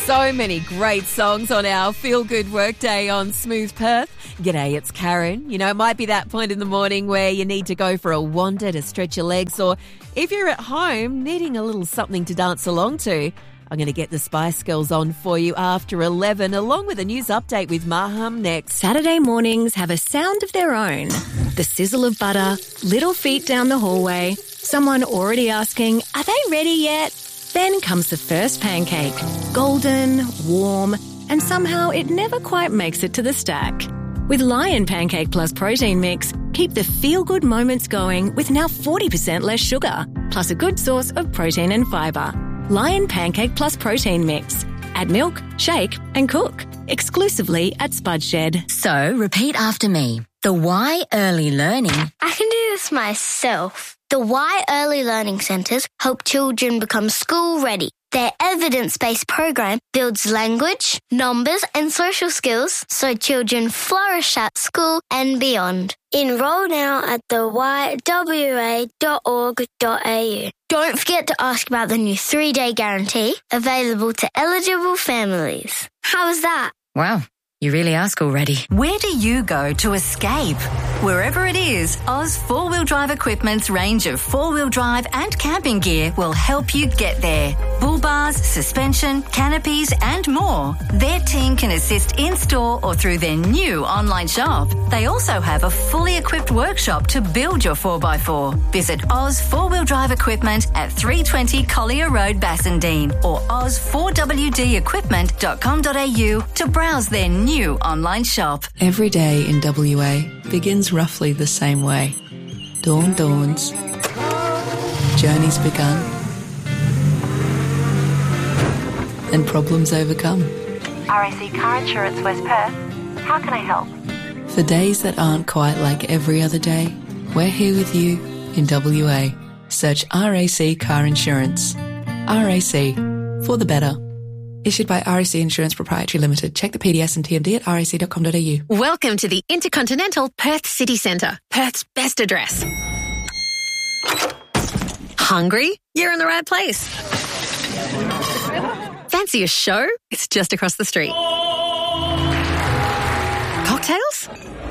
So many great songs on our feel-good workday on Smooth Perth. G'day, it's Karen. You know, it might be that point in the morning where you need to go for a wander to stretch your legs, or if you're at home needing a little something to dance along to. I'm going to get the Spice Girls on for you after 11, along with a news update with Maham next. Saturday mornings have a sound of their own. The sizzle of butter, little feet down the hallway, someone already asking, are they ready yet? Then comes the first pancake. Golden, warm, and somehow it never quite makes it to the stack. With Lion Pancake Plus Protein Mix, keep the feel-good moments going with now 40% less sugar, plus a good source of protein and fibre. Lion Pancake Plus Protein Mix. Add milk, shake and cook. Exclusively at Spud Shed. So, repeat after me. The Y Early Learning. I can do this myself. The Y Early Learning Centres help children become school ready. Their evidence-based program builds language, numbers and social skills so children flourish at school and beyond. Enrol now at theYWA.org.au. Don't forget to ask about the new 3-day guarantee available to eligible families. How was that? Wow, you really ask already. Where do you go to escape? Wherever it is, Oz 4-Wheel Drive Equipment's range of 4-wheel drive and camping gear will help you get there. Bull bars, suspension, canopies and more. Their team can assist in-store or through their new online shop. They also have a fully equipped workshop to build your 4x4. Visit Oz 4-Wheel Drive Equipment at 320 Collier Road, Bassendean, or oz4wdequipment.com.au to browse their new online shop. Every day in WA begins roughly the same way. Dawn dawns, journey's begun, and problems overcome. RAC Car Insurance West Perth. How can I help? For days that aren't quite like every other day, we're here with you in WA. Search RAC Car Insurance. RAC, for the better. Issued by RAC Insurance Proprietary Limited. Check the PDS and TMD at rac.com.au. Welcome to the Intercontinental Perth City Centre, Perth's best address. Hungry? You're in the right place. Fancy a show? It's just across the street. Cocktails?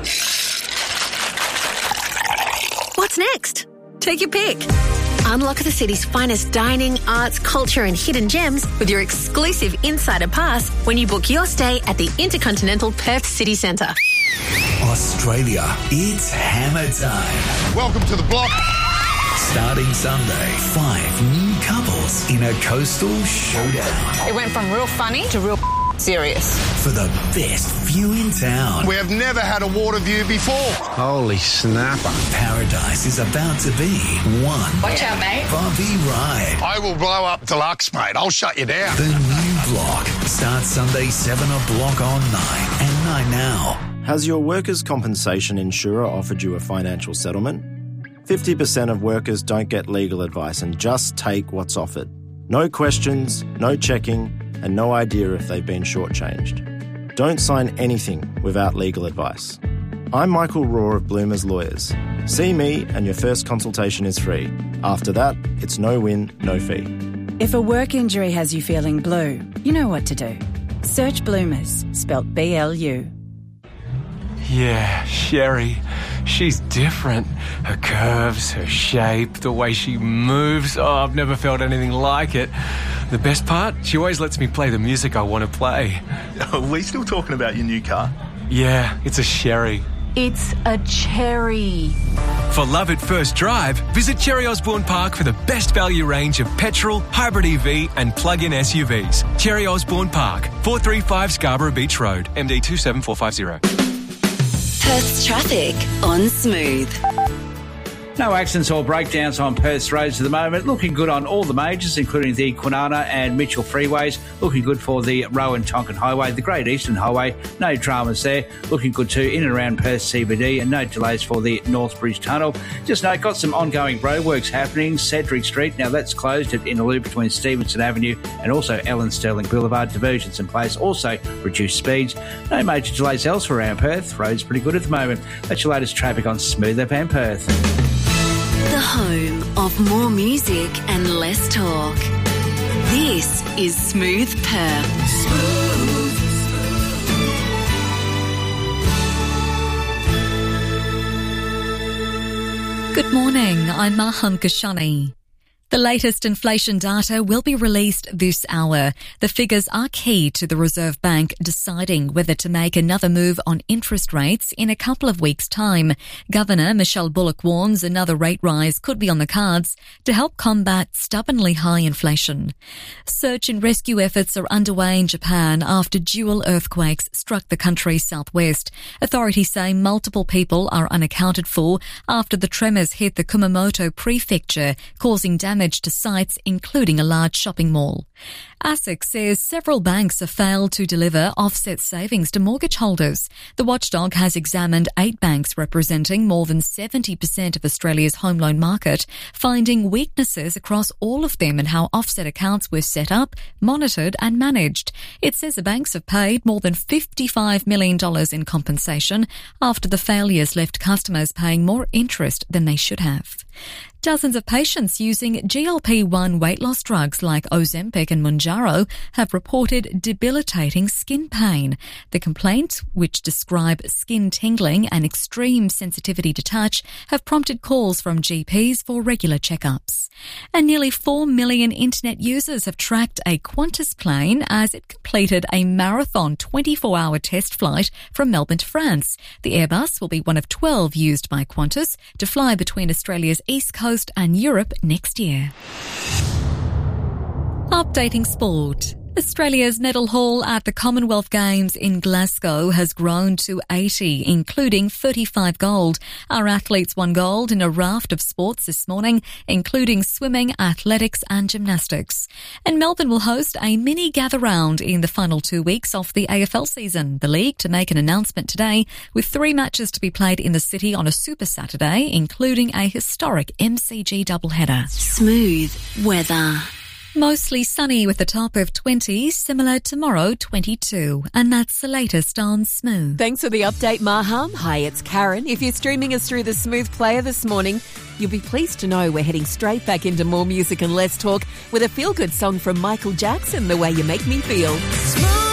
What's next? Take your pick. Unlock the city's finest dining, arts, culture and hidden gems with your exclusive Insider Pass when you book your stay at the Intercontinental Perth City Centre. Australia, it's hammer time. Welcome to the block. Starting Sunday, 5 new couples in a coastal showdown. It went from real funny to real serious. For the best view in town. We have never had a water view before. Holy snapper. Paradise is about to be one. Watch out, mate. Bumpy ride. I will blow up Deluxe, mate. I'll shut you down. The new block starts Sunday 7 o'clock on 9 and 9 now. Has your workers' compensation insurer offered you a financial settlement? 50% of workers don't get legal advice and just take what's offered. No questions, no checking, and no idea if they've been shortchanged. Don't sign anything without legal advice. I'm Michael Raw of Bloomers Lawyers. See me and your first consultation is free. After that, it's no win, no fee. If a work injury has you feeling blue, you know what to do. Search Bloomers, spelt B-L-U. Yeah, Sherry. She's different. Her curves, her shape, the way she moves. Oh, I've never felt anything like it. The best part? She always lets me play the music I want to play. Are we still talking about your new car? Yeah, it's a Sherry. It's a Cherry. For love at first drive, visit Cherry Osborne Park for the best value range of petrol, hybrid EV and plug-in SUVs. Cherry Osborne Park, 435 Scarborough Beach Road, MD 27450. Perth's traffic on Smooth. No accidents or breakdowns on Perth's roads at the moment. Looking good on all the majors, including the Kwinana and Mitchell freeways. Looking good for the Rowan Tonkin Highway, the Great Eastern Highway. No dramas there. Looking good too in and around Perth CBD, and no delays for the Northbridge Tunnel. Just note, got some ongoing roadworks happening. Cedric Street, now that's closed in a loop between Stevenson Avenue and also Ellen Sterling Boulevard. Diversions in place. Also reduced speeds. No major delays elsewhere around Perth. Roads pretty good at the moment. That's your latest traffic on Smooth FM Perth. The home of more music and less talk. This is Smooth Perth. Good morning, I'm Maham Kashani. The latest inflation data will be released this hour. The figures are key to the Reserve Bank deciding whether to make another move on interest rates in a couple of weeks' time. Governor Michelle Bullock warns another rate rise could be on the cards to help combat stubbornly high inflation. Search and rescue efforts are underway in Japan after dual earthquakes struck the country's southwest. Authorities say multiple people are unaccounted for after the tremors hit the Kumamoto prefecture, causing damage to sites, including a large shopping mall. ASIC says several banks have failed to deliver offset savings to mortgage holders. The watchdog has examined 8 banks representing more than 70% of Australia's home loan market, finding weaknesses across all of them in how offset accounts were set up, monitored and managed. It says the banks have paid more than $55 million in compensation after the failures left customers paying more interest than they should have. Dozens of patients using GLP-1 weight loss drugs like Ozempic and Mounjaro have reported debilitating skin pain. The complaints, which describe skin tingling and extreme sensitivity to touch, have prompted calls from GPs for regular checkups. And nearly 4 million internet users have tracked a Qantas plane as it completed a marathon 24-hour test flight from Melbourne to France. The Airbus will be one of 12 used by Qantas to fly between Australia's East Coast and Europe next year. Updating sport. Australia's medal haul at the Commonwealth Games in Glasgow has grown to 80, including 35 gold. Our athletes won gold in a raft of sports this morning, including swimming, athletics and gymnastics. And Melbourne will host a mini gather round in the final 2 weeks of the AFL season. The league to make an announcement today, with 3 matches to be played in the city on a Super Saturday, including a historic MCG doubleheader. Smooth weather. Mostly sunny with a top of 20, similar tomorrow 22. And that's the latest on Smooth. Thanks for the update, Maham. Hi, it's Karen. If you're streaming us through the Smooth player this morning, you'll be pleased to know we're heading straight back into more music and less talk with a feel-good song from Michael Jackson, The Way You Make Me Feel. Smooth.